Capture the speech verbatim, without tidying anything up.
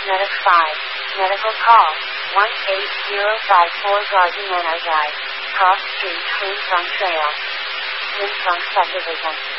Medic five. Medical call. one eight zero five four Garden Manor Drive. Cross Street, Linfeng Trail. Linfeng Subdivision.